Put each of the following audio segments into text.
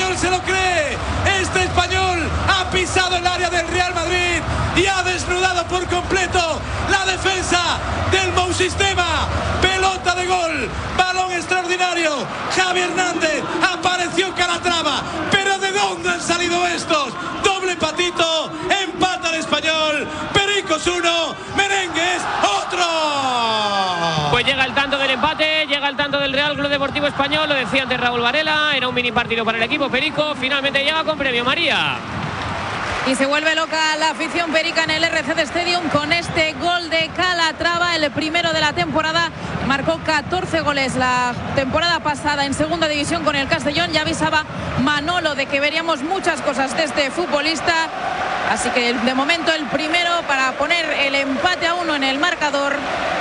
español se lo cree. Este español ha pisado el área del Real Madrid y ha desnudado por completo la defensa del Mou Sistema. Pelota de gol, balón extraordinario. Javi Hernández, apareció Calatrava. ¿Pero de dónde han salido estos? Doble patito, empata el español. Pericos 1, Merengues otro. Pues llega el tanto del empate, llega el tanto del Real Club Deportivo Español, lo decía antes Raúl Varela, era un mini partido para el equipo perico, finalmente llega con premio, María. Y se vuelve loca la afición perica en el RCD Stadium con este gol de Calatrava, el primero de la temporada. Marcó 14 goles la temporada pasada en segunda división con el Castellón. Ya avisaba Manolo de que veríamos muchas cosas de este futbolista. Así que de momento el primero para poner el empate a 1 en el marcador.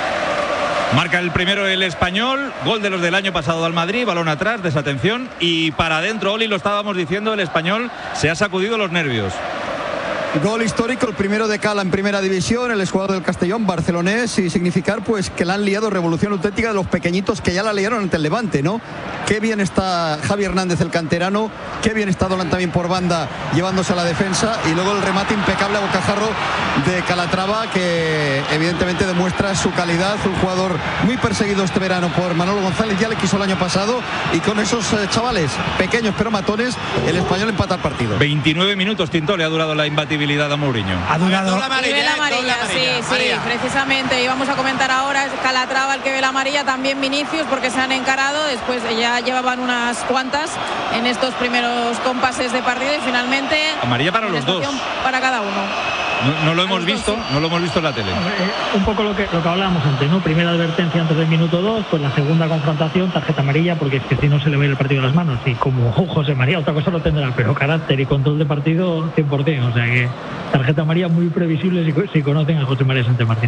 Marca el primero el español, gol de los del año pasado al Madrid, balón atrás, desatención y para adentro, Oli, lo estábamos diciendo, el español se ha sacudido los nervios. Gol histórico, el primero de Cala en primera división, el exjugador del Castellón, barcelonés, y significar pues que la han liado, revolución auténtica de los pequeñitos que ya la liaron ante el Levante, ¿no? Qué bien está Javi Hernández, el canterano, qué bien está Dolan también por banda, llevándose a la defensa, y luego el remate impecable a bocajarro de Calatrava, que evidentemente demuestra su calidad, un jugador muy perseguido este verano por Manolo González, ya le quiso el año pasado, y con esos chavales pequeños pero matones, el español empata el partido. 29 minutos, Tinto, le ha durado la imbatibilidad a Mourinho. Ha durado La amarilla, sí, precisamente. Y vamos a comentar ahora Calatrava, el que ve la amarilla, también Vinicius, porque se han encarado. Después ya llevaban unas cuantas en estos primeros compases de partido y finalmente amarilla para los dos. Para cada uno. No lo hemos visto, no lo hemos visto en la tele. Un poco lo que hablábamos antes, ¿no? Primera advertencia antes del minuto 2, pues la segunda confrontación, tarjeta amarilla, porque es que si no se le va a ir el partido a las manos. Y como José María, otra cosa lo tendrá, pero carácter y control de partido 100%. O sea que tarjeta amarilla muy previsible si conocen a José María Santamartín.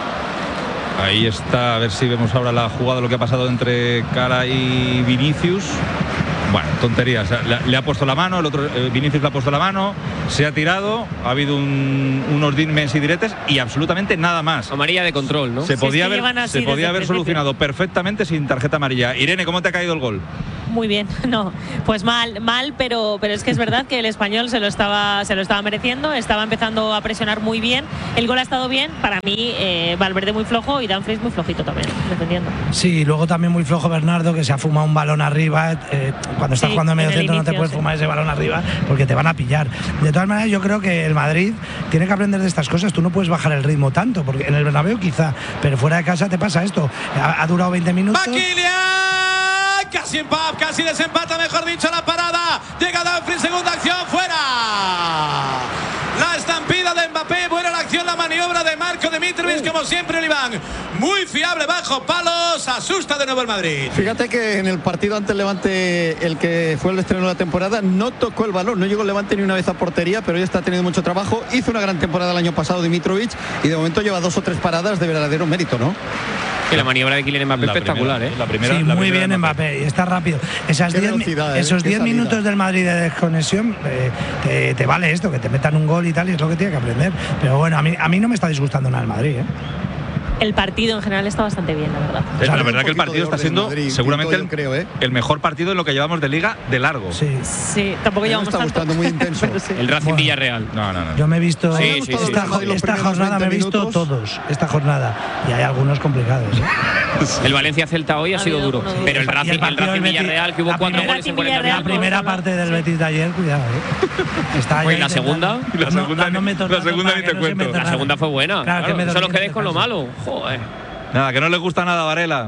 Ahí está, a ver si vemos ahora la jugada, lo que ha pasado entre Cala y Vinicius. Bueno, tonterías, le ha puesto la mano, el otro Vinicius le ha puesto la mano, se ha tirado, ha habido unos dimes y diretes y absolutamente nada más. Amarilla de control, ¿no? Se podía haber solucionado perfectamente sin tarjeta amarilla. Irene, ¿cómo te ha caído el gol? Muy bien, no, pues mal, pero es que es verdad que el español se lo estaba mereciendo, estaba empezando a presionar muy bien, el gol ha estado bien, para mí Valverde muy flojo y Dumfries muy flojito también, defendiendo. Sí, luego también muy flojo Bernardo, que se ha fumado un balón arriba, cuando estás jugando en medio centro no te puedes fumar ese balón arriba porque te van a pillar. De todas maneras, yo creo que el Madrid tiene que aprender de estas cosas, tú no puedes bajar el ritmo tanto, porque en el Bernabéu quizá, pero fuera de casa te pasa esto, ha durado 20 minutos. Casi desempata, mejor dicho, la parada. Llega Dumfries, segunda acción, fuera. La estampida de Mbappé, buena la acción, la maniobra de Marco Dimitrovic, como siempre el Iván. Muy fiable bajo palos, asusta de nuevo el Madrid. Fíjate que en el partido ante el Levante, el que fue el estreno de la temporada, no tocó el balón, no llegó el Levante ni una vez a portería, pero ya está teniendo mucho trabajo. Hizo una gran temporada el año pasado Dimitrovic y de momento lleva 2 o 3 paradas de verdadero mérito, ¿no? Y la maniobra de Kylian Mbappé espectacular, Sí, muy bien Mbappé, y está rápido. Esos 10 minutos del Madrid de desconexión te vale esto, que te metan un gol y tal, y es lo que tiene que aprender. Pero bueno, a mí no me está disgustando nada el Madrid, ¿eh? El partido en general está bastante bien, la verdad. La verdad que el partido está siendo seguramente el mejor partido en lo que llevamos de liga de largo. Sí, tampoco llevamos tanto. Está gustando muy intenso. El Racing Villarreal. No. Yo me he visto esta jornada, me he visto todos, esta jornada, y hay algunos complicados, ¿eh? El Valencia Celta hoy ha sido duro, pero el Racing Villarreal, que hubo 4 goles en 40 minutos. La primera parte del Betis de ayer, cuidado, ¿eh? ¿Y la segunda? La segunda ni te cuento. La segunda fue buena. Claro, eso os quedéis con lo malo. Joder. Nada, que no le gusta nada, Varela.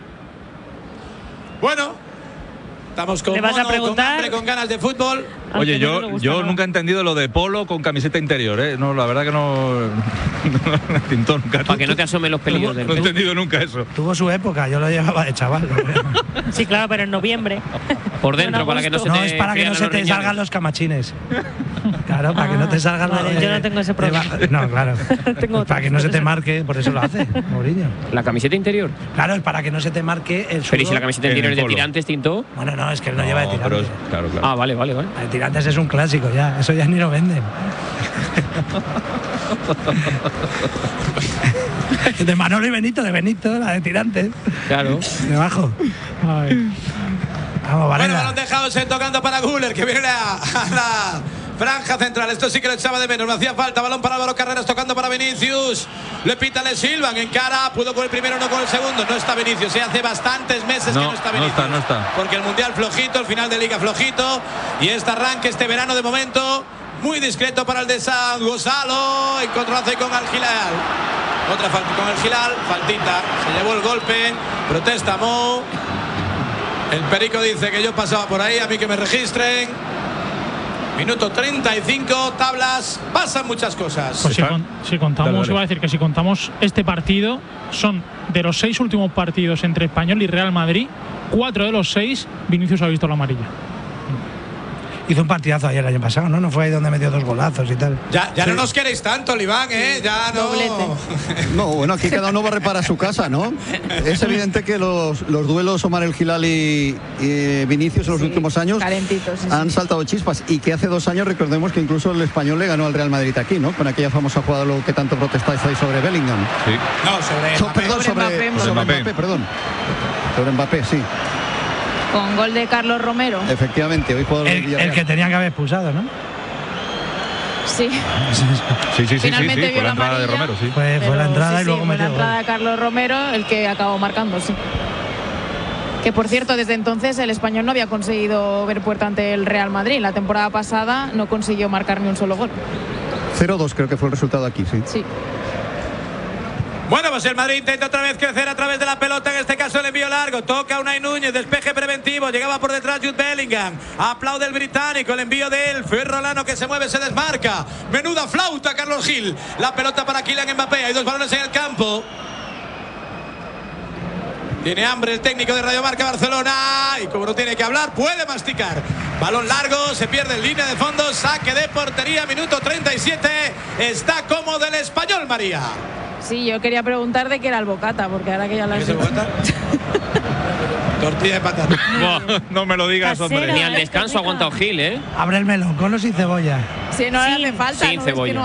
Bueno, estamos con ¿Le vas a mono, preguntar? con hambre, con ganas de fútbol. Oye, yo nunca he entendido lo de polo con camiseta interior, ¿eh? No, la verdad que no. Tintón, nunca. Para que no te asomen los pelillos del No he entendido nunca eso. Tuvo su época, yo lo llevaba de chaval. Sí, claro, pero en noviembre. Por dentro, para que no se te. No, es para que no se te salgan los camachines. Claro, para que no te salgan los. Yo no tengo ese problema. No, claro. Para que no se te marque, por eso lo hace Mourinho. ¿La camiseta interior? Claro, es para que no se te marque el sudor. Pero ¿y si la camiseta interior es de tirantes, Tinto? Bueno, no, es que él no lleva de tirantes. Claro. Ah, vale. El tirantes es un clásico ya, eso ya ni lo venden. De Manolo y Benito, la de tirantes. Claro. Debajo. Vamos, Varela. Bueno, balón dejado tocando para Güler, que viene a la franja central. Esto sí que lo echaba de menos, no hacía falta. Balón para Álvaro Carreras, tocando para Vinicius. Le pita, le silban en cara. Pudo con el primero, no con el segundo. No está Vinicius, hace bastantes meses que no está Vinicius. No está. Porque el Mundial flojito, el final de Liga flojito. Y este arranque, este verano de momento, muy discreto para el de San Gonzalo. Encontronazo con el Gilal. Otra falta con el Gilal, faltita. Se llevó el golpe. Protesta Mo. El Perico dice que yo pasaba por ahí, a mí que me registren. Minuto 35, tablas, pasan muchas cosas. Pues si contamos, iba a decir que si contamos este partido, son de los 6 últimos partidos entre Español y Real Madrid, 4 de los 6 Vinicius ha visto la amarilla. Hizo un partidazo ayer el año pasado, ¿no? No fue ahí donde metió 2 golazos y tal. Ya no nos queréis tanto, Oliván, ¿eh? Ya no. No, bueno, aquí cada uno va a reparar su casa, ¿no? Es evidente que los duelos Omar El Gilal y Vinicius en los últimos años han saltado chispas. Y que hace 2 años, recordemos que incluso el Español le ganó al Real Madrid aquí, ¿no? Con aquella famosa jugada lo que tanto protestáis ahí sobre Bellingham. Sí. No, sobre Mbappé, perdón. Sobre Mbappé, sí. Con gol de Carlos Romero. Efectivamente, hoy jugador del Villarreal. El que tenía que haber expulsado, ¿no? Sí. Sí, Finalmente fue la entrada de Romero, sí. Fue la entrada y luego metió la entrada de Carlos Romero el que acabó marcando, sí. Que por cierto, desde entonces el Español no había conseguido ver puerta ante el Real Madrid. La temporada pasada no consiguió marcar ni un solo gol. 0-2 creo que fue el resultado aquí, sí. Sí. Bueno, pues el Madrid intenta otra vez crecer a través de la pelota, en este caso el envío largo, toca Unai Núñez, despeje preventivo, llegaba por detrás Jude Bellingham, aplaude el británico, el envío de él, Ferrolano que se mueve, se desmarca, menuda flauta Carlos Gil, la pelota para Kylian Mbappé, hay 2 balones en el campo. Tiene hambre el técnico de Radio Marca Barcelona y como no tiene que hablar, puede masticar. Balón largo, se pierde en línea de fondo, saque de portería, minuto 37, está cómodo el Español, María. Sí, yo quería preguntar de qué era el bocata, porque ahora que ya lo has dicho. Tortilla de patata. No me lo digas, Casera, hombre. Ni al descanso ha aguantado Gil, ¿eh? Abre el melón, con los sin cebolla. Sí, no le hace falta. Sin cebolla.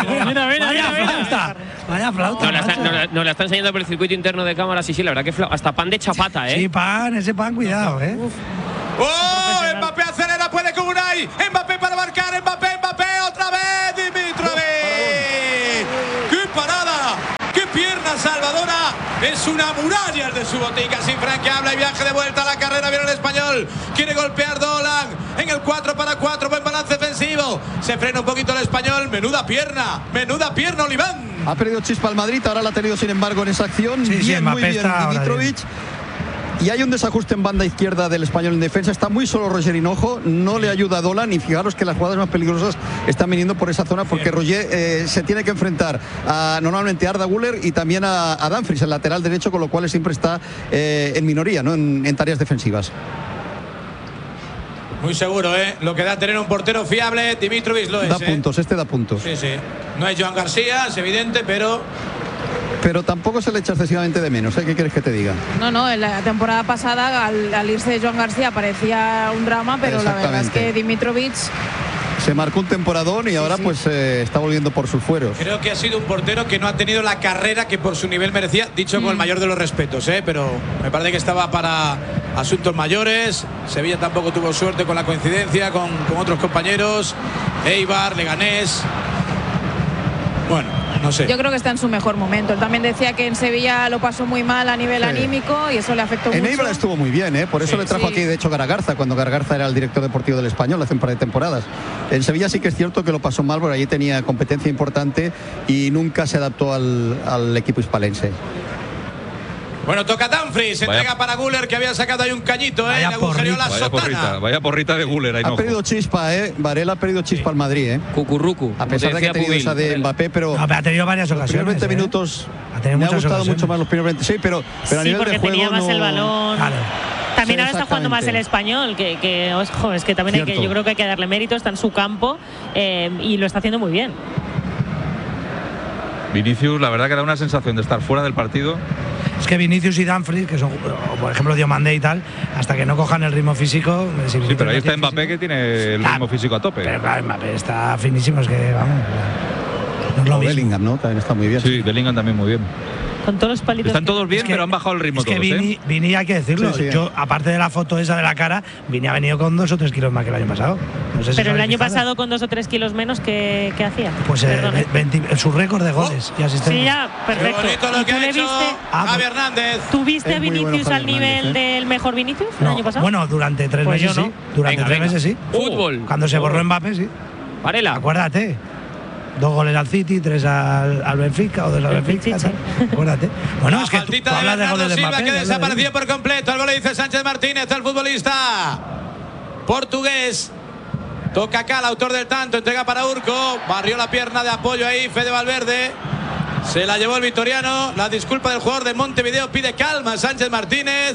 Vaya flauta. Nos la está enseñando por el circuito interno de cámaras. Sí, la verdad que hasta pan de chapata, ¿eh? Sí, ese pan, cuidado, ¿eh? ¡Oh! Mbappé acelera, puede con Unai. Mbappé para marcar, Mbappé, otra vez, Dimitrovic. ¡Qué parada! ¡Qué pierna salvadora! Es una muralla el de su botica, sin franqueable, viaje de vuelta a la carrera, viene el Español, quiere golpear Dolan, en el 4-4, buen balance defensivo, se frena un poquito el Español, menuda pierna, Oliván. Ha perdido chispa el Madrid, ahora la ha tenido sin embargo en esa acción, muy bien Dimitrovic. Y hay un desajuste en banda izquierda del Español en defensa. Está muy solo Roger Hinojo, no le ayuda a Dolan. Y fijaros que las jugadas más peligrosas están viniendo por esa zona porque Roger se tiene que enfrentar normalmente a Arda Güler y también a Dumfries, el lateral derecho, con lo cual siempre está en minoría, ¿no? en tareas defensivas. Muy seguro, ¿eh? Lo que da tener un portero fiable, Dimitrovic lo es. Da puntos, da puntos. Sí. No es Joan García, es evidente, pero tampoco se le echa excesivamente de menos, ¿eh? ¿Qué quieres que te diga? No, en la temporada pasada al irse Joan García parecía un drama, pero la verdad es que Dimitrovic se marcó un temporadón y ahora pues está volviendo por sus fueros. Creo que ha sido un portero que no ha tenido la carrera que por su nivel merecía, dicho con el mayor de los respetos, pero me parece que estaba para asuntos mayores. Sevilla tampoco tuvo suerte con la coincidencia con otros compañeros, Eibar, Leganés. Bueno, no sé. Yo creo que está en su mejor momento. Él también decía que en Sevilla lo pasó muy mal a nivel anímico y eso le afectó mucho. En Eibar estuvo muy bien, por eso le trajo aquí de hecho Garagarza, cuando Garagarza era el director deportivo del Español hace un par de temporadas. En Sevilla sí que es cierto que lo pasó mal, porque allí tenía competencia importante y nunca se adaptó al equipo hispalense. Bueno, toca Dumfries, se entrega para Güler, que había sacado ahí un cañito, le agujereó la sotana. Vaya porrita de Güler. Ha perdido chispa, Varela ha perdido chispa al Madrid, Cucurrucu. A pesar de que ha tenido esa de Mbappé, pero ha tenido varias ocasiones. Los primeros 20 minutos me ha gustado mucho más los primeros 26, pero a nivel de juego tenía más no... el balón. Claro. También ahora está jugando más el Español, es que también yo creo que hay que darle mérito, está en su campo y lo está haciendo muy bien. Vinicius, la verdad que da una sensación de estar fuera del partido. Es que Vinicius y Dumfries, que son, por ejemplo, Diomandé y tal, hasta que no cojan el ritmo físico. Sí, pero ahí está Mbappé, que tiene el ritmo físico a tope. Pero claro, Mbappé está finísimo, es que vamos. No es lo mismo. Bellingham, ¿no? También está muy bien. Sí, Bellingham también muy bien. Con todos los palitos. Están todos bien, pero han bajado el ritmo todos. Vini, hay que decirlo. Sí. Yo, aparte de la foto esa de la cara, Vini ha venido con 2 o 3 kilos más que el año pasado. No sé si pero el año pasado con 2 o 3 kilos menos que hacía. Pues su récord de goles y asistencias. Sí, ya, perfecto. Qué bonito lo que ha hecho Javi Hernández. ¿Tú viste a Vinicius al nivel del mejor Vinicius el año pasado? Bueno, durante 3 Pues meses yo no. sí. Durante 3 meses sí. Fútbol. Cuando se borró Mbappé, sí. Varela. Acuérdate. 2 goles al City, 3 al Benfica o 2 al Benfica. Acuérdate. Bueno, La es que faltita tú de hablas de Bernardo goles de Silva Mbappé. que desapareció por completo. Algo le dice Sánchez Martínez al futbolista portugués. Toca acá el autor del tanto, entrega para Urco. Barrió la pierna de apoyo ahí Fede Valverde. Se la llevó el vitoriano. La disculpa del jugador de Montevideo. Pide calma Sánchez Martínez.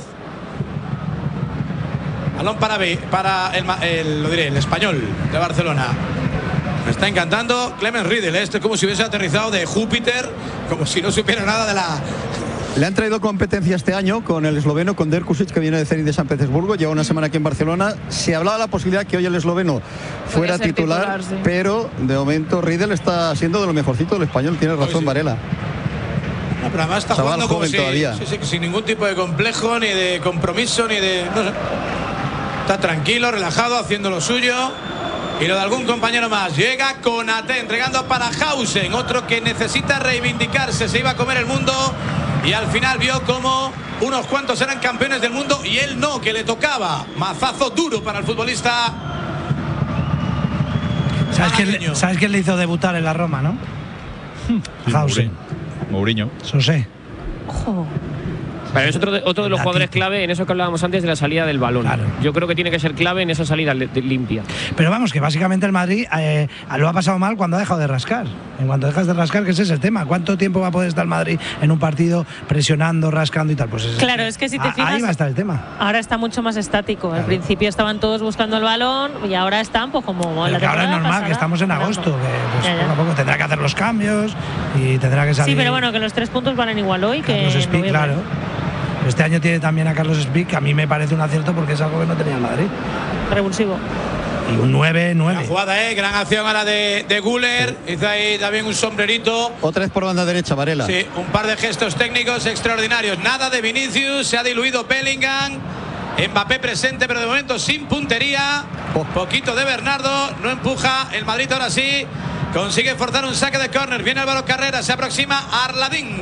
Balón para el español de Barcelona. Me está encantando Clemens Riedel. Esto es como si hubiese aterrizado de Júpiter, como si no supiera nada de la... Le han traído competencia este año con el esloveno, con Derkusic, que viene de Zenit de San Petersburgo. Lleva una semana aquí en Barcelona. Se hablaba de la posibilidad que hoy el esloveno fuera titular, sí. Pero de momento Riedel está siendo de lo mejorcito del español. Tiene razón, Varela. No, pero además está jugando como sin ningún tipo de complejo, ni de compromiso, ni de... No sé. Está tranquilo, relajado, haciendo lo suyo. Y lo de algún compañero más. Llega Konaté entregando para Hausen, otro que necesita reivindicarse. Se iba a comer el mundo y al final vio como unos cuantos eran campeones del mundo y él no, que le tocaba. Mazazo duro para el futbolista. ¿Sabes quién le hizo debutar en la Roma, no? Hausen. Mourinho. Sosé. Ojo. Pero es otro de los jugadores clave en eso que hablábamos antes de la salida del balón. Claro. Yo creo que tiene que ser clave en esa salida limpia. Pero vamos, que básicamente el Madrid lo ha pasado mal cuando ha dejado de rascar. En cuanto dejas de rascar, que ese es el tema. ¿Cuánto tiempo va a poder estar el Madrid en un partido presionando, rascando y tal? Pues claro, es que si te fijas, ahí va a estar el tema. Ahora está mucho más estático. Claro. Al principio estaban todos buscando el balón y ahora están pues como la que ahora es normal, pasada, que estamos en agosto, que pues, poco a poco tendrá que hacer los cambios y tendrá que salir. Sí, pero bueno, que los 3 puntos valen igual hoy que en noviembre. Claro. Este año tiene también a Carlos Spic, que a mí me parece un acierto porque es algo que no tenía el Madrid. Revulsivo. Y un 9-9. Gran jugada, gran acción ahora de Güler. Sí. Hizo ahí también un sombrerito. Otra vez por banda derecha, Varela. Sí, un par de gestos técnicos extraordinarios. Nada de Vinicius, se ha diluido Bellingham. Mbappé presente, pero de momento sin puntería. Poquito de Bernardo, no empuja. El Madrid ahora sí consigue forzar un saque de córner. Viene Álvaro Carrera, se aproxima Arladín.